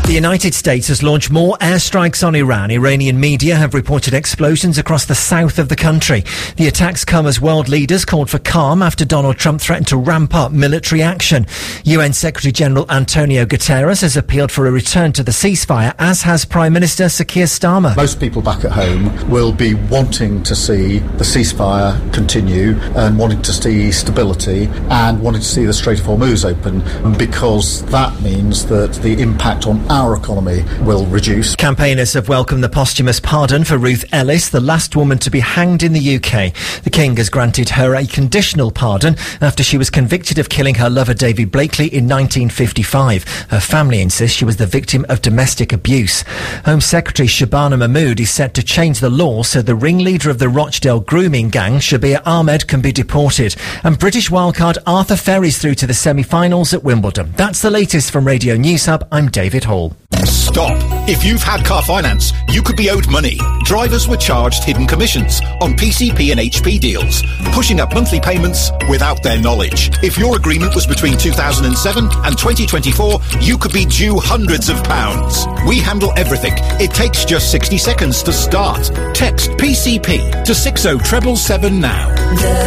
The United States has launched more airstrikes on Iran. Iranian media have reported explosions across the south of the country. The attacks come as world leaders called for calm after Donald Trump threatened to ramp up military action. UN Secretary-General Antonio Guterres has appealed for a return to the ceasefire, as has Prime Minister Sir Keir Starmer. Most people back at home will be wanting to see the ceasefire continue and wanting to see stability and wanting to see the Strait of Hormuz open, because that means that the impact on our economy will reduce. Campaigners have welcomed the posthumous pardon for Ruth Ellis, the last woman to be hanged in the UK. The King has granted her a conditional pardon after she was convicted of killing her lover David Blakely in 1955. Her family insists she was the victim of domestic abuse. Home Secretary Shabana Mahmood is set to change the law so the ringleader of the Rochdale grooming gang, Shabir Ahmed, can be deported. And British wildcard Arthur Ferry's through to the semi-finals at Wimbledon. That's the latest from Radio News Hub. I'm David Hall. Stop. If you've had car finance, you could be owed money. Drivers were charged hidden commissions on PCP and HP deals, pushing up monthly payments without their knowledge. If your agreement was between 2007 and 2024, you could be due hundreds of pounds. We handle everything. It takes just 60 seconds to start. Text PCP to 60777 now.